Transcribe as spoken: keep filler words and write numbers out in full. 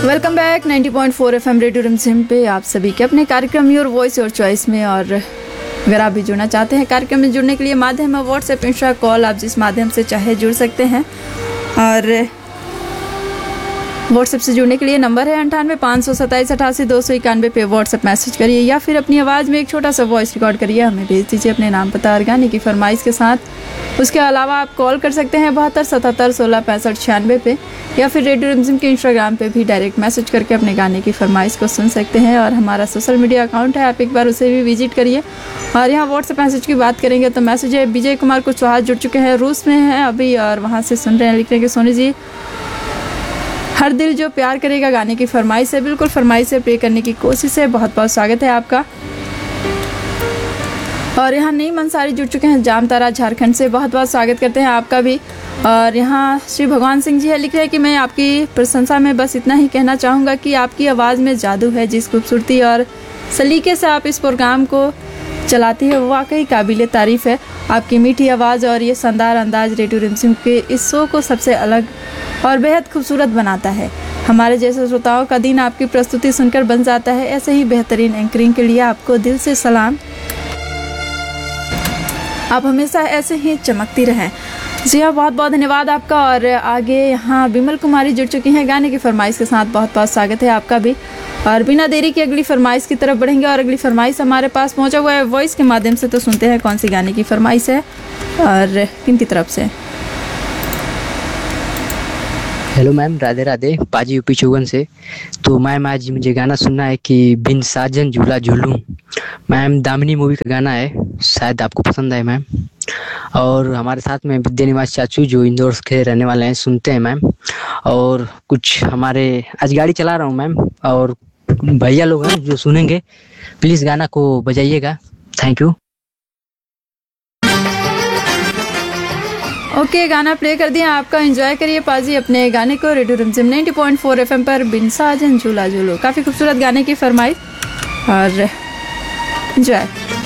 Welcome back ninety point four FM radio रिमझिम पे आप सभी के अपने कार्यक्रम योर वॉइस योर चॉइस में। और अगर आप भी जुड़ना चाहते हैं कार्यक्रम में, जुड़ने के लिए माध्यम है व्हाट्सएप, इंस्टा, कॉल, आप जिस माध्यम से चाहे जुड़ सकते हैं। और व्हाट्सएप से जुड़ने के लिए नंबर है अंठानवे पाँच सौ सत्ताईस अठासी दो सौ इक्यानवे पे व्हाट्सएप मैसेज करिए या फिर अपनी आवाज़ में एक छोटा सा वॉइस रिकॉर्ड करिए, हमें भेज दीजिए अपने नाम, पता और गाने की फरमाइश के साथ। उसके अलावा आप कॉल कर सकते हैं बहत्तर सतहत्तर सोलह पैंसठ छियानवे पे या फिर रेडियो रिमझिम के इंस्टाग्राम पे भी डायरेक्ट मैसेज करके अपने गाने की फरमाइश को सुन सकते हैं। और हमारा सोशल मीडिया अकाउंट है, आप एक बार उसे भी विजिट करिए। और यहाँ व्हाट्सएप मैसेज की बात करेंगे तो मैसेज है विजय कुमार कुशवाहा जुड़ चुके हैं, रूस में हैं अभी और वहाँ से सुन रहे हैं। लिख रहे हैं कि सोनी जी हर दिल जो प्यार करेगा गाने की फरमाइश है, बिल्कुल फरमाइश है, प्ले करने की कोशिश है। बहुत बहुत स्वागत है आपका। और यहाँ नईम अंसारी जुड़ चुके हैं जामतारा झारखंड से, बहुत बहुत स्वागत करते हैं आपका भी। और यहाँ श्री भगवान सिंह जी है, लिख रहे हैं कि मैं आपकी प्रशंसा में बस इतना ही कहना चाहूँगा कि आपकी आवाज़ में जादू है, जिस खूबसूरती और सलीके से आप इस प्रोग्राम को चलाती है वो वाकई काबिल तारीफ़ है। आपकी मीठी आवाज़ और ये शानदार अंदाज रेडियो रिमझिम के इस शो को सबसे अलग और बेहद खूबसूरत बनाता है। हमारे जैसे श्रोताओं का दिन आपकी प्रस्तुति सुनकर बन जाता है। ऐसे ही बेहतरीन एंकरिंग के लिए आपको दिल से सलाम। आप हमेशा ऐसे ही चमकती रहें। जी हाँ, बहुत बहुत धन्यवाद आपका। और आगे यहाँ विमल कुमारी जुड़ चुकी हैं गाने की फरमाइश के साथ, बहुत बहुत स्वागत है आपका भी। और बिना देरी के अगली फरमाइश की तरफ बढ़ेंगे और अगली फरमाइश हमारे पास पहुंचा हुआ है वॉइस के माध्यम से, तो सुनते हैं कौन सी गाने की फरमाइश है और किन की तरफ से। हेलो मैम, राधे राधे, पाजी यूपी चौगन से। तो मैम आज मुझे गाना सुनना है कि बिन साजन झूला झूलूं। मैम दामिनी मूवी का गाना है, शायद आपको पसंद आए मैम। और हमारे साथ में विद्या निवास चाचू जो इंदौर के रहने वाले हैं, सुनते हैं मैम। और कुछ हमारे आज गाड़ी चला रहा हूँ मैम, और भैया लोग हैं जो सुनेंगे, प्लीज़ गाना को बजाइएगा। Thank you. ओके okay, गाना प्ले कर दिया आपका, एंजॉय करिए पाजी अपने गाने को रेडियो रिमझिम नाइंटी पॉइंट फोर एफएम पर बिन साजन झूला झूलो। काफ़ी खूबसूरत गाने की फरमाइश और एंजॉय।